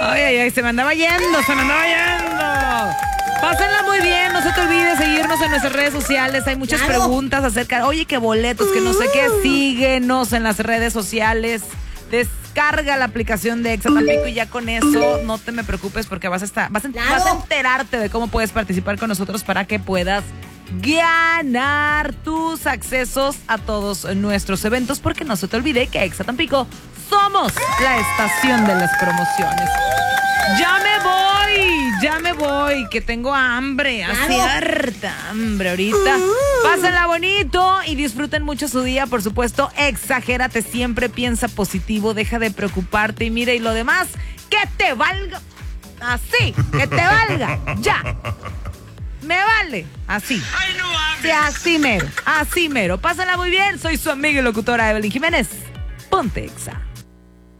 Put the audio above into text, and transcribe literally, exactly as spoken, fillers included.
Ay, ay, ay, se me andaba yendo, se me andaba yendo. Pásenla muy bien, no se te olvide seguirnos en nuestras redes sociales. Hay muchas Claro. preguntas acerca, oye, qué boletos, que no sé qué. Síguenos en las redes sociales. Descarga la aplicación de Exa Tampico y ya con eso no te me preocupes porque vas a estar, vas a, Claro. vas a enterarte de cómo puedes participar con nosotros para que puedas ganar tus accesos a todos nuestros eventos, porque no se te olvide que Exa Tampico somos la estación de las promociones. Ya me voy, ya me voy, que tengo hambre, así Claro. harta hambre ahorita. Pásenla bonito y disfruten mucho su día, por supuesto. Exagérate siempre, piensa positivo, deja de preocuparte y mira, y lo demás, que te valga. Así, que te valga, ya. Me vale, así. ¡Ay, no hables! Sí, así mero, así mero. Pásenla muy bien, soy su amiga y locutora Evelyn Jiménez. Ponte Exa.